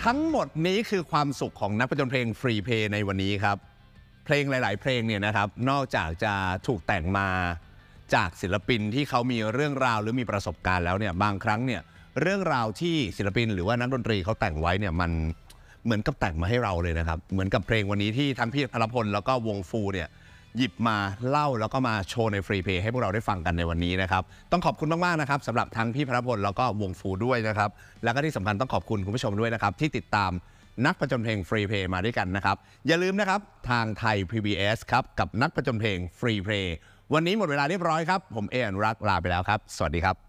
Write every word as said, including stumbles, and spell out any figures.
ทั้งหมดนี้คือความสุขของนักผจญเพลงฟรีเพย์ในวันนี้ครับเพลงหลายๆเพลงเนี่ยนะครับนอกจากจะถูกแต่งมาจากศิลปินที่เขามีเรื่องราวหรือมีประสบการณ์แล้วเนี่ยบางครั้งเนี่ยเรื่องราวที่ศิลปินหรือว่านักดนตรีเขาแต่งไว้เนี่ยมันเหมือนกับแต่งมาให้เราเลยนะครับเหมือนกับเพลงวันนี้ที่ทั้งพี่พลพลแล้วก็วงฟูเนี่ยหยิบมาเล่าแล้วก็มาโชว์ในฟรีเพย์ให้พวกเราได้ฟังกันในวันนี้นะครับต้องขอบคุณมากๆนะครับสำหรับทั้งพี่พลพลแล้วก็วงฟูด้วยนะครับแล้วก็ที่สำคัญต้องขอบคุณคุณผู้ชมด้วยนะครับที่ติดตามนักผจญเพลงฟรีเพย์มาด้วยกันนะครับอย่าลืมนะครับทางไทย พี บี เอส ครับกับนักผจญเพลงฟรีเพย์วันนี้หมดเวลาเรียบร้อยครับผมเออนุรักษ์ลาไปแล้วครับสวัสดีครับ